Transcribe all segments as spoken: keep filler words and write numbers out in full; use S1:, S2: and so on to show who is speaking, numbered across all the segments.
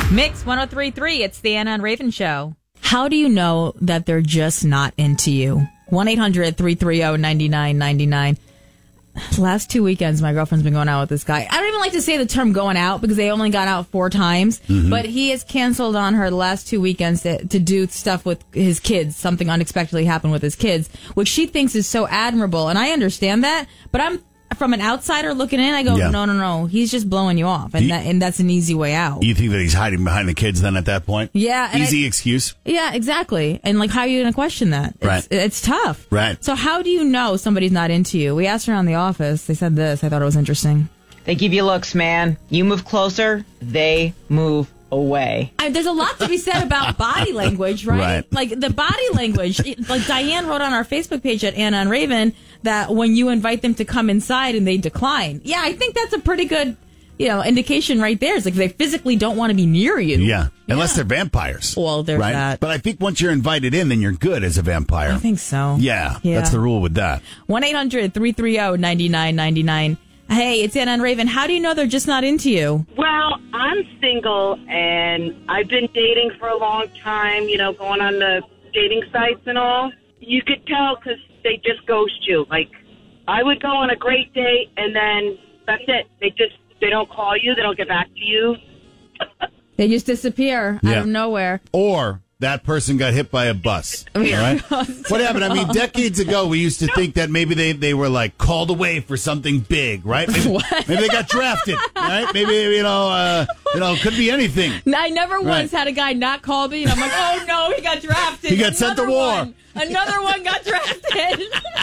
S1: Mix one oh three point three. It's the Anna and Raven Show. How do you know that they're just not into you? one eight hundred three three zero nine nine nine nine. Last two weekends, my girlfriend's been going out with this guy. I don't even like to say the term going out because they only got out four times. Mm-hmm. But he has canceled on her the last two weekends to, to do stuff with his kids. Something unexpectedly happened with his kids, which she thinks is so admirable. And I understand that. But I'm from an outsider looking in, I go, yeah. no, no, no. He's just blowing you off. And, you, that, and that's an easy way out.
S2: You think that he's hiding behind the kids then at that point?
S1: Yeah.
S2: Easy
S1: I,
S2: excuse?
S1: Yeah, exactly. And like, how are you going to question that? It's,
S2: right.
S1: It's tough.
S2: Right.
S1: So how do you know somebody's not into you? We asked around the office. They said this. I thought it was interesting.
S3: They give you looks, man. You move closer, they move away.
S1: I, there's a lot to be said about body language, right?
S2: Right.
S1: Like the body language. It, like Diane wrote on our Facebook page at Anna and Raven that when you invite them to come inside and they decline. Yeah, I think that's a pretty good, you know, indication right there. It's like they physically don't want to be near you.
S2: Yeah,
S1: yeah.
S2: Unless they're vampires.
S1: Well, there's
S2: right?
S1: that.
S2: But I think once you're invited in, then you're good as a vampire.
S1: I think so.
S2: Yeah,
S1: yeah.
S2: That's the rule with that.
S1: one eight hundred three three zero nine nine nine nine. Hey, it's Anna and Raven. How do you know they're just not into you?
S4: Well, I'm single, and I've been dating for a long time, you know, going on the dating sites and all. You could tell because they just ghost you. Like, I would go on a great date, and then that's it. They just, they don't call you. They don't get back to you.
S1: They just disappear
S2: yeah.
S1: out of nowhere.
S2: Or that person got hit by a bus. All right? What happened? I mean, decades ago, we used to think that maybe they, they were like called away for something big, right? Maybe,
S1: what?
S2: maybe they got drafted, right? Maybe, you know, uh, you know, could be anything.
S1: I never
S2: right.
S1: once had a guy not call me, and I'm like, oh no, he got drafted.
S2: He got sent to war.
S1: One. Another one got drafted.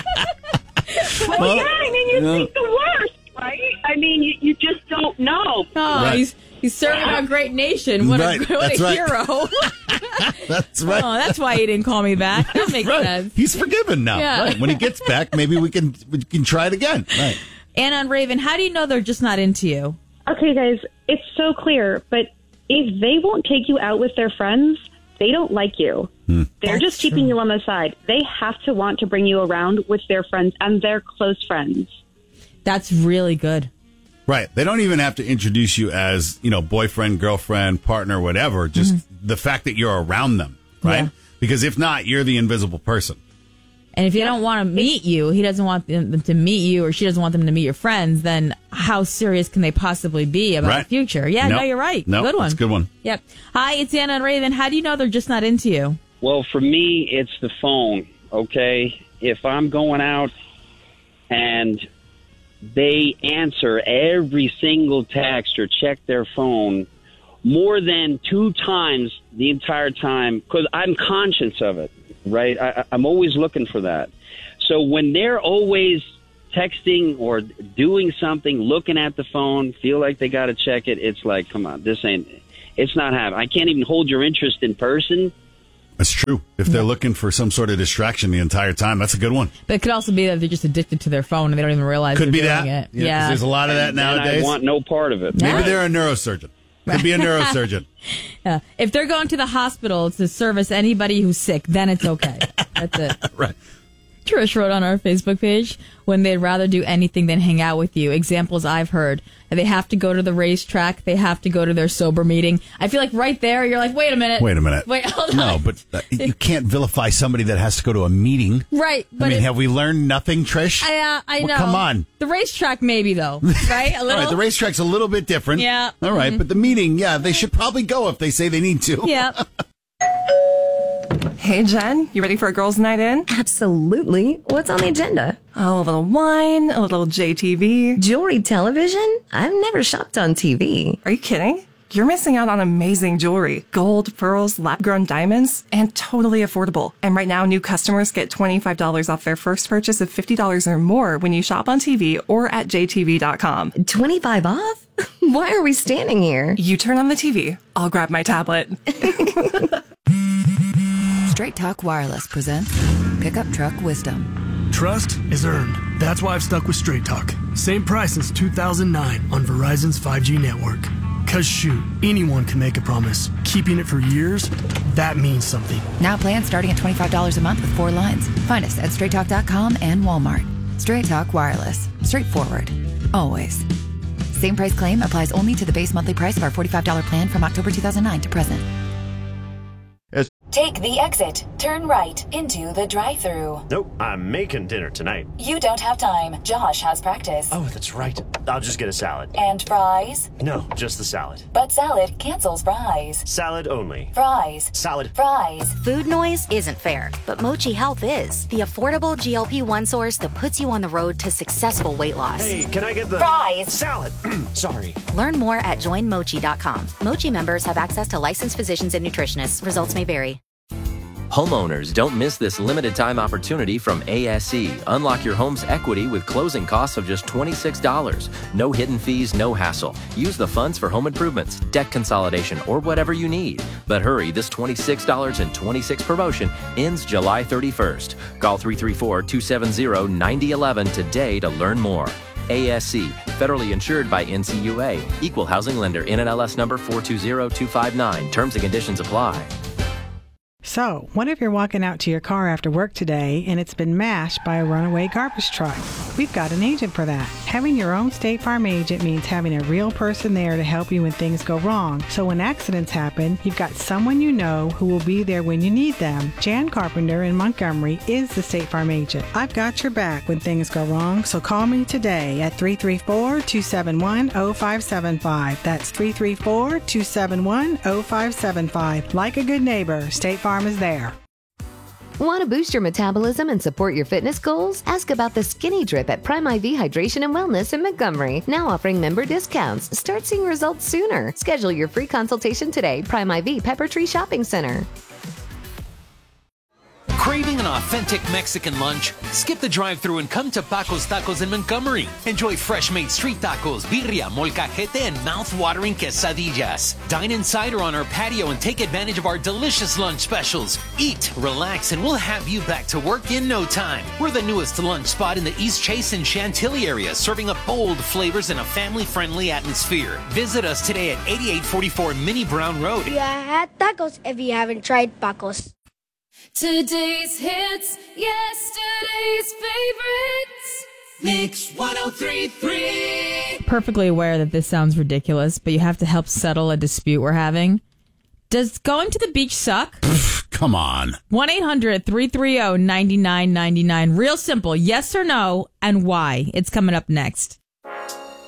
S4: Well, well, yeah, I mean, you no. think the worst, right? I mean, you, you just don't know.
S1: Oh, right. he's he's serving our great nation. What
S2: right.
S1: a, what
S2: that's
S1: a
S2: right.
S1: hero.
S2: That's right.
S1: Oh, that's why he didn't call me back. That makes
S2: right.
S1: sense.
S2: He's forgiven now.
S1: Yeah.
S2: Right. When he gets back, maybe we can we can try it again. Right.
S1: Anna and Raven, how do you know they're just not into you?
S5: Okay, guys, it's so clear, but if they won't take you out with their friends, they don't like you. Hmm. They're That's just keeping true. you on the side. They have to want to bring you around with their friends and their close friends.
S1: That's really good.
S2: Right. They don't even have to introduce you as, you know, boyfriend, girlfriend, partner, whatever. Just mm-hmm. the fact that you're around them, right? Yeah. Because if not, you're the invisible person.
S1: And if you don't want to meet you, he doesn't want them to meet you, or she doesn't want them to meet your friends, then how serious can they possibly be about
S2: right.
S1: the future? Yeah,
S2: nope.
S1: no, you're right.
S2: Nope.
S1: Good one.
S2: That's a good one.
S1: Yep. Hi, it's Anna and Raven. How do you know they're just not into you?
S6: Well, for me, it's the phone, okay? If I'm going out and they answer every single text or check their phone more than two times the entire time, because I'm conscious of it, right? I, I'm always looking for that. So when they're always texting or doing something, looking at the phone, feel like they got to check it, it's like, come on, this ain't, it's not happening. I can't even hold your interest in person.
S2: That's true. If they're looking for some sort of distraction the entire time, that's a good one.
S1: But it could also be that they're just addicted to their phone and they don't even realize
S2: could
S1: they're
S2: be
S1: doing
S2: that.
S1: it.
S2: Yeah,
S1: yeah.
S2: There's a lot of that
S6: and,
S2: nowadays.
S6: And I want no part of it.
S2: Maybe
S1: right.
S2: they're a neurosurgeon. Could be a neurosurgeon.
S1: Yeah. If they're going to the hospital to service anybody who's sick, then it's okay. That's it.
S2: Right.
S1: Trish wrote on our Facebook page, when they'd rather do anything than hang out with you. Examples I've heard. They have to go to the racetrack. They have to go to their sober meeting. I feel like right there, you're like, wait a minute.
S2: Wait a minute.
S1: Wait, hold on.
S2: No, but uh, you can't vilify somebody that has to go to a meeting.
S1: Right.
S2: But I mean, it, have we learned nothing, Trish?
S1: I, uh, I
S2: well,
S1: know.
S2: Come on.
S1: The racetrack maybe, though. Right? A little.
S2: All right, the racetrack's a little bit different.
S1: Yeah.
S2: All right,
S1: mm-hmm.
S2: but the meeting, yeah, they should probably go if they say they need to.
S1: Yeah.
S7: Hey, Jen, you ready for a girls' night in?
S8: Absolutely. What's on the agenda?
S7: Oh, a little wine, a little J T V.
S8: Jewelry television? I've never shopped on T V.
S7: Are you kidding? You're missing out on amazing jewelry. Gold, pearls, lab-grown diamonds, and totally affordable. And right now, new customers get twenty-five dollars off their first purchase of fifty dollars or more when you shop on T V or at J T V dot com.
S8: twenty-five off? Why are we standing here?
S7: You turn on the T V. I'll grab my tablet.
S9: Straight Talk Wireless presents Pickup Truck Wisdom.
S10: Trust is earned. That's why I've stuck with Straight Talk. Same price since two thousand nine on Verizon's five G network. Cause shoot, anyone can make a promise. Keeping it for years, that means something.
S9: Now plans starting at twenty-five dollars a month with four lines. Find us at straight talk dot com and Walmart. Straight Talk Wireless. Straightforward. Always. Same price claim applies only to the base monthly price of our forty-five dollars plan from October two thousand nine to present.
S11: Take the exit. Turn right into the drive-thru.
S12: Nope, I'm making dinner tonight.
S11: You don't have time. Josh has practice.
S12: Oh, that's right. I'll just get a salad.
S11: And fries?
S12: No, just the salad.
S11: But salad cancels fries.
S12: Salad only.
S11: Fries.
S12: Salad.
S11: Fries.
S13: Food noise isn't fair, but Mochi Health is. The affordable G L P one source that puts you on the road to successful weight loss.
S12: Hey, can I get the...
S11: Fries.
S12: Salad. Sorry.
S13: Learn more at join mochi dot com. Mochi members have access to licensed physicians and nutritionists. Results may vary.
S14: Homeowners, don't miss this limited time opportunity from A S E. Unlock your home's equity with closing costs of just twenty-six dollars. No hidden fees, no hassle. Use the funds for home improvements, debt consolidation, or whatever you need. But hurry, this twenty-six dollars and twenty-six cents promotion ends July thirty-first. Call three three four, two seven zero, nine zero one one today to learn more. A S E, federally insured by N C U A. Equal housing lender, N M L S number four two zero two five nine. Terms and conditions apply.
S15: So, what if you're walking out to your car after work today and it's been mashed by a runaway garbage truck? We've got an agent for that. Having your own State Farm agent means having a real person there to help you when things go wrong. So when accidents happen, you've got someone you know who will be there when you need them. Jan Carpenter in Montgomery is the State Farm agent. I've got your back when things go wrong, so call me today at three three four, two seven one, zero five seven five. That's three three four, two seven one, zero five seven five. Like a good neighbor, State Farm is there.
S16: Want to boost your metabolism and support your fitness goals? Ask about the Skinny Drip at Prime I V Hydration and Wellness in Montgomery. Now offering member discounts. Start seeing results sooner. Schedule your free consultation today. Prime I V Pepper Tree Shopping Center.
S17: Craving an authentic Mexican lunch? Skip the drive-thru and come to Paco's Tacos in Montgomery. Enjoy fresh-made street tacos, birria, molcajete, and mouth-watering quesadillas. Dine inside or on our patio and take advantage of our delicious lunch specials. Eat, relax, and we'll have you back to work in no time. We're the newest lunch spot in the East Chase and Chantilly area, serving up bold flavors in a family-friendly atmosphere. Visit us today at eighty-eight forty-four Minnie Brown Road.
S18: You had tacos if you haven't tried Paco's.
S19: Today's hits, yesterday's favorites. Mix one oh three point three.
S1: Perfectly aware that this sounds ridiculous, but you have to help settle a dispute we're having. Does going to the beach suck?
S2: Come on.
S1: one eight hundred, three three zero, nine nine nine nine. Real simple. Yes or no, and why? It's coming up next.